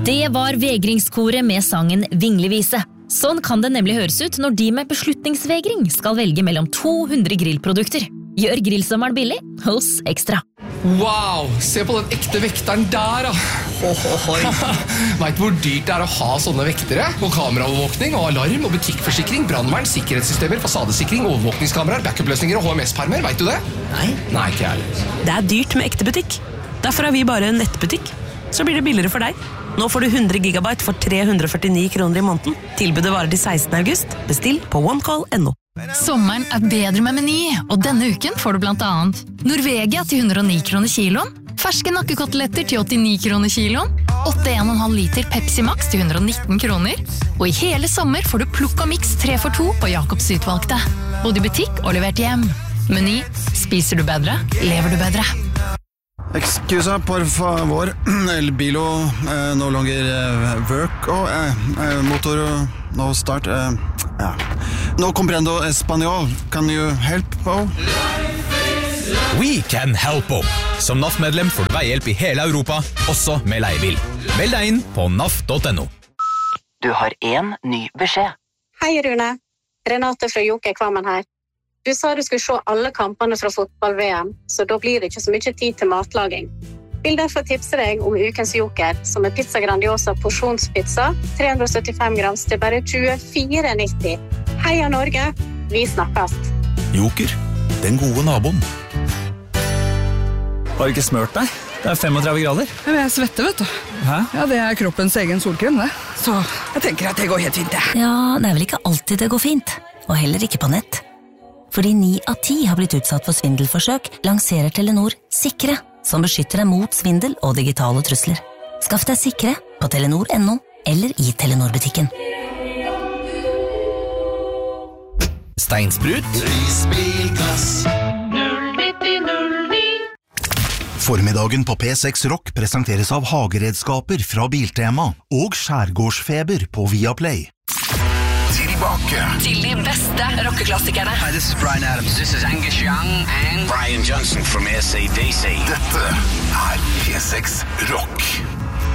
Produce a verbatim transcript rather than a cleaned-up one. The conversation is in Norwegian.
Det var vegringskoret med sangen Vinglevise. Sånn kan det nemlig høres ut når de med beslutningsvegring skal velge mellom to hundre grillprodukter. Gjør grillsommeren billig hos Ekstra. Wow, se på den ekte vekteren der da. Vet du hvor dyrt det er å ha sånne vektere? Og kameraovervåkning, og alarm, og butikkforsikring, brandvern, sikkerhetssystemer, fasadesikring, overvåkningskameraer, backup-løsninger og H M S-permer, vet du det? Nei. Nei, ikke jeg. Det er dyrt med ekte butikk. Derfor er vi bare en nettbutikk. Så blir det billigere for deg. Nå får du hundre gigabyte for tre hundre og førtini kroner i måneden. Tilbudet varer til sekstende august. Bestill på onecall punktum no. Sommeren er bedre med Meny, og denne uken får du blant annet Norvegia til hundre og ni kroner kiloen, ferske nakkekoteletter til åttini kroner kiloen, åtte komma en liter Pepsi Max til hundre og nitten kroner, og i hele sommer får du Plukka Mix tre for to på Jakobs utvalgte. Både i butikk og levert hjem. Meny. Spiser du bedre, lever du bedre. Excusa, por favor. El bilo eh, no longer eh, work. Oh, eh, eh, motor no start. Eh, ja. No comprendo español. Can you help? Oh? We can help. Som N A F-medlem får du veihjelp i hele Europa, også med leiebil. Meld deg inn på N A F punktum no. Du har en ny beskjed. Hei Rune, Renate fra Joker Kvammen her. Du sa du skulle se alle kampene fra fotball-V M, så da blir det ikke så mye tid til matlaging. Vil derfor tipse deg om ukens Joker, som er Pizza Grandiosa porsjonspizza, tre hundre og syttifem grams til bare tjuefire nitti. Heia Norge, vi snakkes! Joker, den gode naboen. Har du ikke smørt deg? Det er femogtredve grader. Men jeg svetter, vet du. Hæ? Ja, det er kroppens egen solkrem, det. Så jeg tenker at det går helt fint, det. Ja, det er vel ikke alltid det går fint. Og heller ikke på nett. Fordi ni av ti har blitt utsatt for svindelforsøk, lanserer Telenor Sikre, som beskytter deg mot svindel og digitale trusler. Skaff deg Sikre på telenor punktum no eller i Telenor-butikken. Steinsprut. Risbilglass. Formiddagen på P seks Rock presenteres av hageredskaper fra Biltema og skjærgårdsfeber på Viaplay. Tilbake Til de beste rockeklassikerne. Hi, this is Bryan Adams. This is Angus Young and Brian Johnson from A C D C. Dette er P seks Rock.